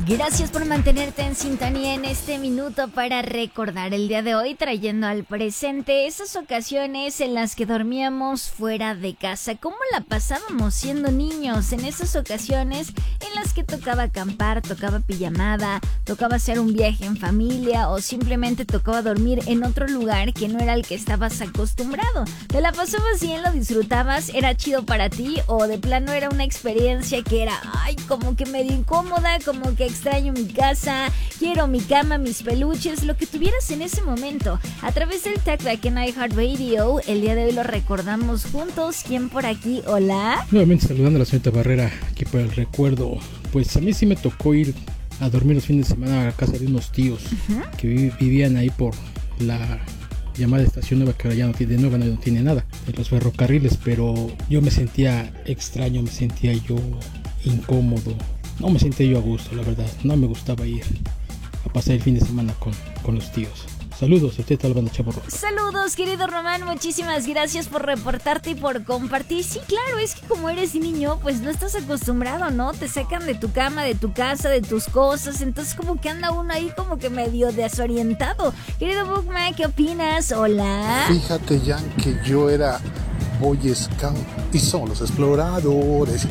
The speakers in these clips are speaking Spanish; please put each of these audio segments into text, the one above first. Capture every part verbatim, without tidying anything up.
Gracias por mantenerte en sintonía en este minuto para recordar el día de hoy, trayendo al presente esas ocasiones en las que dormíamos fuera de casa. ¿Cómo la pasábamos siendo niños? En esas ocasiones en las que tocaba acampar, tocaba pijamada, tocaba hacer un viaje en familia o simplemente tocaba dormir en otro lugar que no era el que estabas acostumbrado. ¿Te la pasabas bien? ¿Lo disfrutabas? ¿Era chido para ti? ¿O de plano era una experiencia que era, ay, como que medio incómoda, como que extraño mi casa, quiero mi cama, mis peluches, lo que tuvieras en ese momento? A través del Tagback en iHeartRadio, el día de hoy lo recordamos juntos. ¿Quién por aquí? Hola. Nuevamente saludando a la señorita Barrera aquí por el recuerdo. Pues a mí sí me tocó ir a dormir los fines de semana a la casa de unos tíos uh-huh. que vi- vivían ahí por la llamada estación nueva, que ahora ya no tiene, de nueva no tiene nada, de los ferrocarriles, pero yo me sentía extraño, me sentía yo incómodo. No me sentía yo a gusto, la verdad. No me gustaba ir a pasar el fin de semana con, con los tíos. Saludos, usted está la banda Chaborro. Saludos, querido Román, muchísimas gracias por reportarte y por compartir. Sí, claro, es que como eres niño, pues no estás acostumbrado, ¿no? Te sacan de tu cama, de tu casa, de tus cosas, entonces como que anda uno ahí como que medio desorientado. Querido Bookman, ¿qué opinas? Hola. Fíjate, Jan, que yo era Boy Scout y son los exploradores.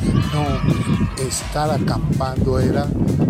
No, estar acampando era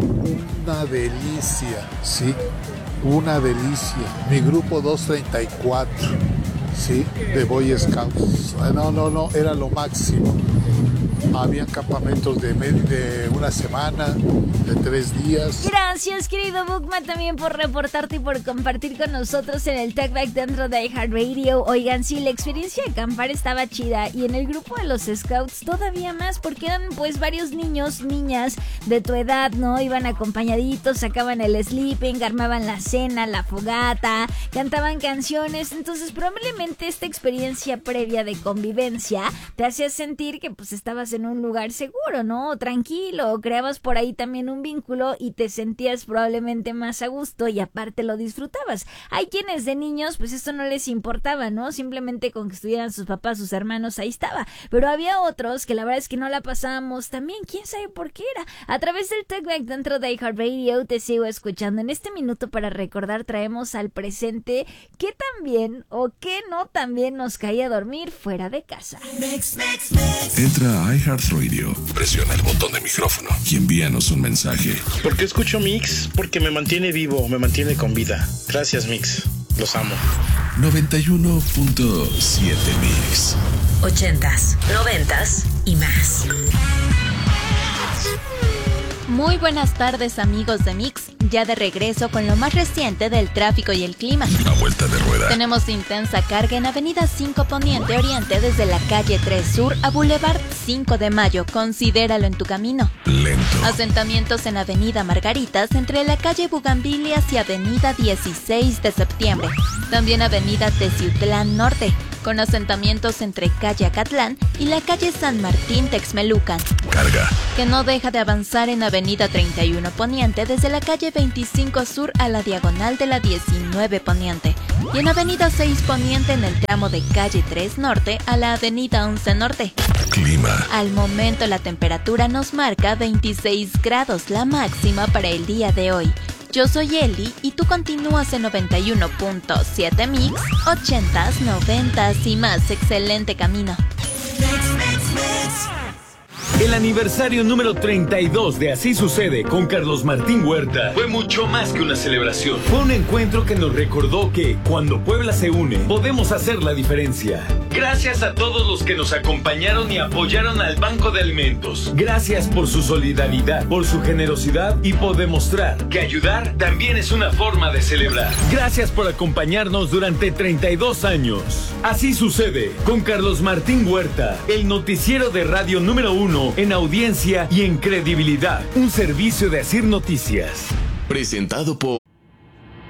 una delicia, ¿sí? Una delicia. Mi grupo doscientos treinta y cuatro, ¿sí? De Boy Scouts. No, no, no, era lo máximo. Había campamentos de, med- de una semana, de tres días. Gracias, querido Bookman, también por reportarte y por compartir con nosotros en el Tagback dentro de iHeartRadio. Oigan, sí, la experiencia de acampar estaba chida y en el grupo de los Scouts todavía más, porque eran pues varios niños, niñas de tu edad, ¿no? Iban acompañaditos, sacaban el sleeping, armaban la cena, la fogata, cantaban canciones. Entonces probablemente esta experiencia previa de convivencia te hacía sentir que pues estabas en un lugar seguro, ¿no? Tranquilo, creabas por ahí también un vínculo y te sentías probablemente más a gusto y aparte lo disfrutabas. Hay quienes de niños pues esto no les importaba, ¿no? Simplemente con que estuvieran sus papás, sus hermanos, ahí estaba. Pero había otros que la verdad es que no la pasábamos también, quién sabe por qué era. A través del Tagback dentro de iHeartRadio te sigo escuchando. En este minuto para recordar traemos al presente qué también o qué no también nos caía a dormir fuera de casa. Mix, mix, mix. Entra a iHeartRadio, presiona el botón de micrófono y envíanos un mensaje. ¿Por qué escucho Mix? Porque me mantiene vivo, me mantiene con vida. Gracias, Mix. Los amo. noventa y uno punto siete Mix. Ochentas, noventas y más. Muy buenas tardes, amigos de Mix, ya de regreso con lo más reciente del tráfico y el clima. Una vuelta de rueda. Tenemos intensa carga en Avenida cinco Poniente Oriente desde la calle tres Sur a Boulevard cinco de Mayo. Considéralo en tu camino. Lento. Asentamientos en Avenida Margaritas entre la calle Bugambilias y Avenida dieciséis de Septiembre. También Avenida Teciutlán Norte, con asentamientos entre calle Acatlán y la calle San Martín Texmelucan. Carga. Que no deja de avanzar en Avenida treinta y uno Poniente desde la calle veinticinco Sur a la diagonal de la diecinueve Poniente. Y en Avenida seis Poniente en el tramo de calle tres Norte a la Avenida once Norte. Clima. Al momento la temperatura nos marca veintiséis grados, la máxima para el día de hoy. Yo soy Eli y tú continúas en noventa y uno punto siete Mix, ochentas, noventas y más. Excelente camino. El aniversario número treinta y dos de Así Sucede con Carlos Martín Huerta fue mucho más que una celebración. Fue un encuentro que nos recordó que cuando Puebla se une, podemos hacer la diferencia. Gracias a todos los que nos acompañaron y apoyaron al Banco de Alimentos. Gracias por su solidaridad, por su generosidad y por demostrar que ayudar también es una forma de celebrar. Gracias por acompañarnos durante treinta y dos años. Así Sucede con Carlos Martín Huerta, el noticiero de radio número uno en audiencia y en credibilidad. Un servicio de Asir Noticias. Presentado por